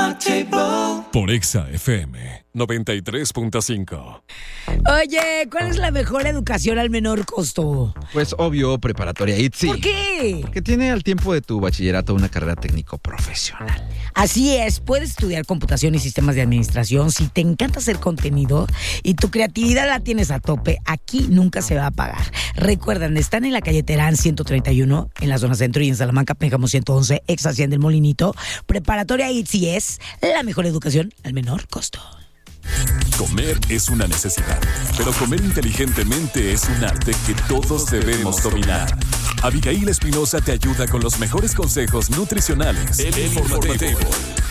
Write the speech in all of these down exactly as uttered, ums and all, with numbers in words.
Por Exa F M noventa y tres punto cinco. Oye, ¿cuál es la mejor educación al menor costo? Pues obvio, preparatoria I T S I. ¿Por qué? Porque tiene al tiempo de tu bachillerato una carrera técnico profesional. Así es, puedes estudiar computación y sistemas de administración. Si te encanta hacer contenido y tu creatividad la tienes a tope, aquí nunca se va a pagar. Recuerdan, están en la calle Terán ciento treinta y uno, en la zona centro, y en Salamanca, Pénjamo ciento once, ex Hacienda del Molinito. Preparatoria I T S I es la mejor educación al menor costo. Comer es una necesidad, pero comer inteligentemente es un arte que todos debemos dominar. Abigail Espinosa te ayuda con los mejores consejos nutricionales. El Informativo.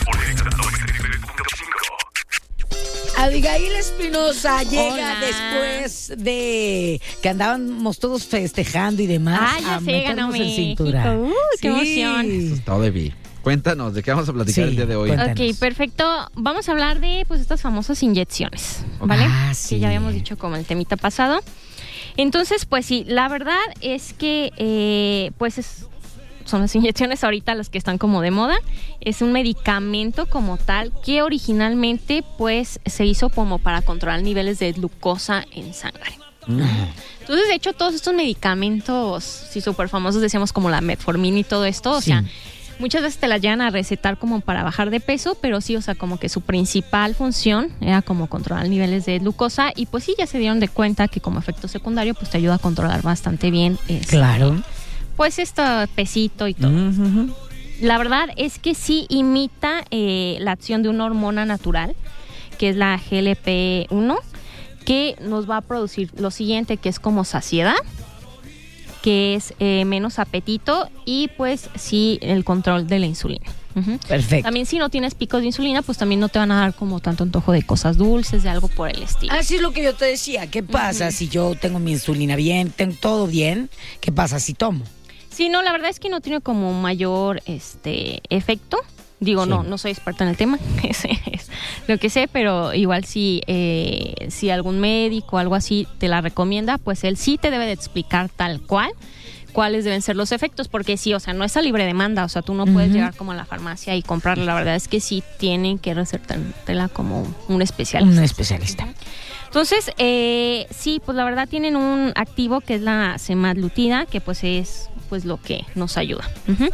Abigail Espinosa llega Hola. después de que andábamos todos festejando y demás. Ah, ya a sé, ganó meternos en México. cintura. Uh, qué emoción. Todo de vi. Cuéntanos, ¿de qué vamos a platicar Sí, el día de hoy? cuéntanos. Ok, perfecto. Vamos a hablar de pues estas famosas inyecciones, ¿vale? Ah, sí. Que ya habíamos dicho como el temita pasado. Entonces, pues sí, la verdad es que eh, pues es, son las inyecciones ahorita las que están como de moda. Es un medicamento como tal que originalmente pues se hizo como para controlar niveles de glucosa en sangre. Mm. Entonces, de hecho, todos estos medicamentos, sí, súper famosos, decíamos como la metformina y todo esto, o Sí. sea, muchas veces te las llegan a recetar como para bajar de peso, pero sí, o sea, como que su principal función era como controlar niveles de glucosa y pues sí, ya se dieron de cuenta que como efecto secundario pues te ayuda a controlar bastante bien este, Claro. pues este pesito y todo. Mm-hmm. La verdad es que sí imita eh, la acción de una hormona natural, que es la G L P uno, que nos va a producir lo siguiente, que es como saciedad, que es eh, menos apetito y pues sí el control de la insulina. Uh-huh. Perfecto. También si no tienes picos de insulina, pues también no te van a dar como tanto antojo de cosas dulces, de algo por el estilo. Así es lo que yo te decía. ¿Qué pasa Ujú. si yo tengo mi insulina bien, tengo todo bien? ¿Qué pasa si tomo? Sí, no, la verdad es que no tiene como mayor este efecto. Digo, Sí. no, no soy experta en el tema, es, es lo que sé, pero igual si, eh, si algún médico o algo así te la recomienda, pues él sí te debe de explicar tal cual cuáles deben ser los efectos, porque sí, o sea, no es a libre demanda, o sea, tú no puedes Ujú. llegar como a la farmacia y comprarla, la verdad es que sí tienen que recetártela como un especialista. Un especialista. Entonces, eh, sí, pues la verdad tienen un activo que es la semaglutida, que pues es pues lo que nos ayuda. Uh-huh.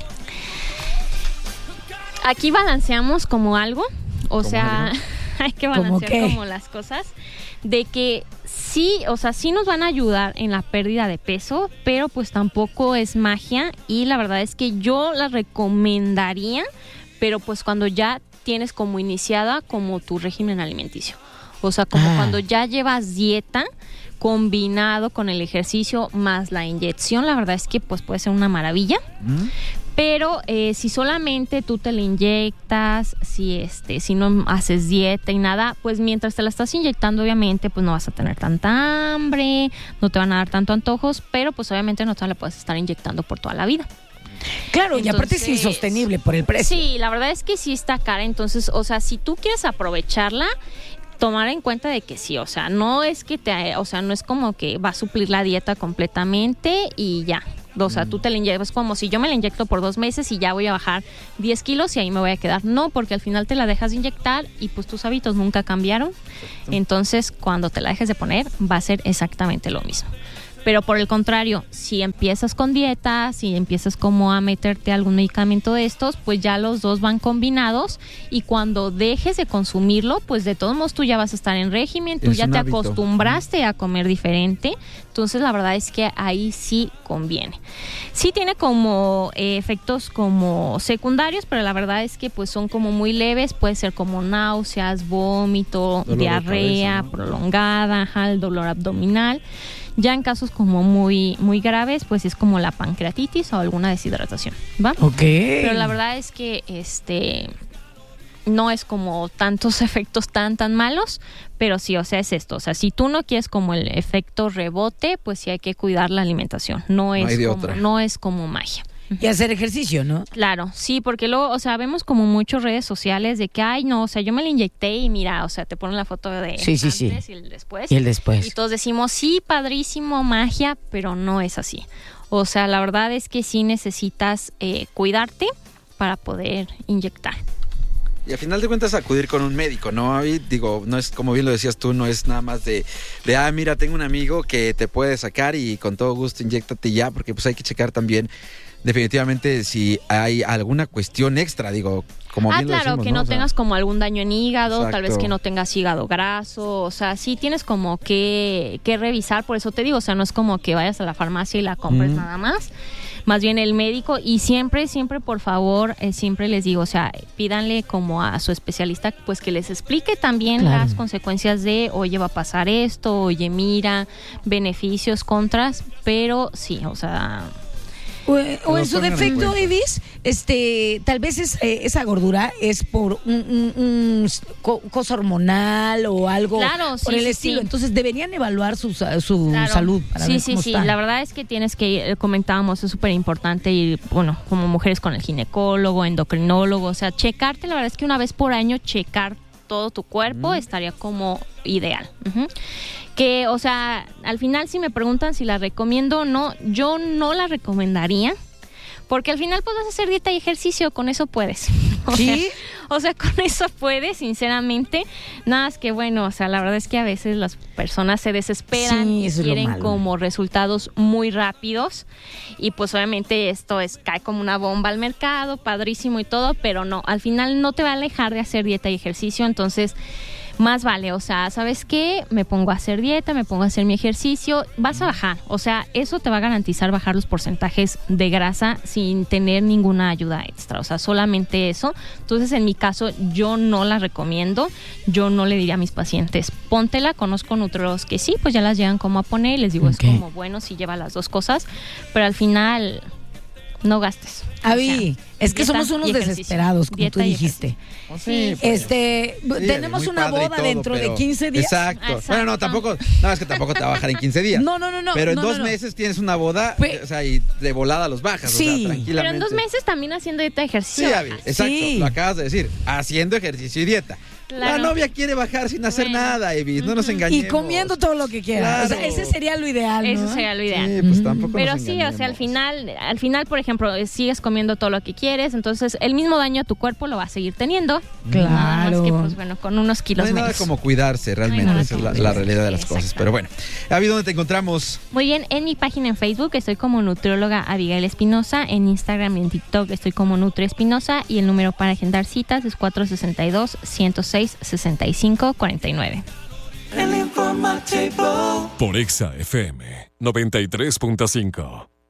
Aquí balanceamos como algo, o ¿Cómo sea, algo? hay que ¿Cómo balancear qué? como las cosas, de que sí, o sea, sí nos van a ayudar en la pérdida de peso, pero pues tampoco es magia y la verdad es que yo la recomendaría, pero pues cuando ya tienes como iniciada como tu régimen alimenticio, o sea, como Ah. cuando ya llevas dieta combinado con el ejercicio más la inyección, la verdad es que pues puede ser una maravilla. Mm. Pero eh, si solamente tú te la inyectas, si este, si no haces dieta y nada, pues mientras te la estás inyectando, obviamente, pues no vas a tener tanta hambre, no te van a dar tanto antojos, pero pues obviamente no te la puedes estar inyectando por toda la vida. Claro, y aparte es Entonces, insostenible por el precio. Sí, la verdad es que sí está cara, entonces, o sea, si tú quieres aprovecharla, tomar en cuenta de que sí, o sea, no es que te, o sea, no es como que va a suplir la dieta completamente y ya. O sea, tú te la inyectas como si yo me la inyecto por dos meses y ya voy a bajar diez kilos y ahí me voy a quedar. No, porque al final te la dejas de inyectar y pues tus hábitos nunca cambiaron. Entonces, cuando te la dejes de poner, va a ser exactamente lo mismo. Pero por el contrario, si empiezas con dieta, si empiezas como a meterte algún medicamento de estos, pues ya los dos van combinados y cuando dejes de consumirlo, pues de todos modos tú ya vas a estar en régimen, tú Es ya un te hábito. acostumbraste a comer diferente, entonces la verdad es que ahí sí conviene. Sí tiene como eh, efectos como secundarios, pero la verdad es que pues son como muy leves, puede ser como náuseas, vómito, Dolor de diarrea cabeza, ¿no? prolongada, ajá, el dolor abdominal. Ya en casos como muy muy graves, pues es como la pancreatitis o alguna deshidratación, ¿va? Ok. Pero la verdad es que este no es como tantos efectos tan tan malos, pero sí, o sea, es esto, o sea, si tú no quieres como el efecto rebote, pues sí hay que cuidar la alimentación, no es hay de como otra. no es como magia. Y hacer ejercicio, ¿no? Claro, sí, porque luego, o sea, vemos como muchas redes sociales de que, ay, no, o sea, yo me la inyecté y mira, o sea, te ponen la foto de Sí, sí, antes sí. y el después. Y el después. Y todos decimos, sí, padrísimo, magia, pero no es así. O sea, la verdad es que sí necesitas eh, cuidarte para poder inyectar. Y al final de cuentas acudir con un médico, ¿no? Y digo, no es, como bien lo decías tú, no es nada más de, de, ah, mira, tengo un amigo que te puede sacar y con todo gusto inyéctate ya, porque pues hay que checar también definitivamente si hay alguna cuestión extra, digo, como ah, bien claro, lo decimos, que no, ¿no? O sea, tengas como algún daño en hígado, exacto. tal vez que no tengas hígado graso, o sea, sí tienes como que, que revisar, por eso te digo, o sea, no es como que vayas a la farmacia y la compres Mm. nada más, más bien el médico, y siempre, siempre, por favor, eh, siempre les digo, o sea, pídanle como a su especialista, pues que les explique también Claro. las consecuencias de, oye, va a pasar esto, oye, mira, beneficios, contras, pero sí, o sea... O, o lo en su pongan en defecto, cuenta. Evis, este, tal vez es, eh, esa gordura es por un, un- un co- cosa hormonal o algo Claro, sí, por el sí, estilo. sí. Entonces deberían evaluar su, sa- su Claro. salud para sí, ver sí, cómo sí. está. La verdad es que tienes que ir, eh, comentábamos, es súper importante ir, bueno, como mujeres con el ginecólogo, endocrinólogo, o sea, checarte, la verdad es que una vez por año checar todo tu cuerpo Mm. estaría como ideal. Ujú. Que, o sea, al final si me preguntan si la recomiendo o no, yo no la recomendaría. Porque al final pues vas a hacer dieta y ejercicio, con eso puedes. O ¿Sí? sea, o sea, con eso puedes, sinceramente. Nada más que bueno, o sea, la verdad es que a veces las personas se desesperan Sí, y eso es lo quieren malo. como resultados muy rápidos. Y pues obviamente esto es cae como una bomba al mercado, padrísimo y todo, pero no, al final no te va a alejar de hacer dieta y ejercicio, entonces... Más vale, o sea, ¿sabes qué? Me pongo a hacer dieta, me pongo a hacer mi ejercicio, vas a bajar, o sea, eso te va a garantizar bajar los porcentajes de grasa sin tener ninguna ayuda extra, o sea, solamente eso. Entonces, en mi caso, yo no la recomiendo, yo no le diría a mis pacientes, póntela, conozco nutriólogos que sí, pues ya las llegan como a poner, y les digo, Ok. es como bueno si lleva las dos cosas, pero al final, no gastes. Avi, O sea, es que dieta somos unos y ejercicio. desesperados, como Dieta tú y dijiste. oh, sí, pues, Este, sí, tenemos muy una padre y boda todo, dentro de pero- quince días. Exacto. Exacto. Bueno, no, tampoco, no, es que tampoco te va a bajar en quince días. No, no, no, no. Pero en no, dos no, no. meses tienes una boda, Pe- o sea, y de volada los bajas, Sí. o sea, tranquilamente. Pero en dos meses también haciendo dieta y ejercicio. Sí, Abby, bajas. exacto, Sí. lo acabas de decir, haciendo ejercicio y dieta. Claro. La novia quiere bajar sin hacer Bueno. nada, Evis, no nos Ujú. engañemos. Y comiendo todo lo que quiera. O sea, Claro. ese sería lo ideal, ¿no? Eso sería lo ideal. Sí, pues tampoco Pero nos sí, o sea, al engañemos. final, al final, por ejemplo, eh, sigues comiendo todo lo que quieres, entonces el mismo daño a tu cuerpo lo va a seguir teniendo. Claro. Nada más que, pues bueno, con unos No kilos hay nada menos. como cuidarse, realmente, nada esa es como la, la cuidarse. realidad de las cosas. Exacto. Pero bueno, Abby, ¿dónde te encontramos? Muy bien, en mi página en Facebook estoy como nutrióloga Abigail Espinosa, en Instagram y en TikTok estoy como Nutri Espinosa y el número para agendar citas es cuatro seis dos, ciento seis, sesenta y cinco, cuarenta y nueve. Por Exa F M noventa y tres punto cinco.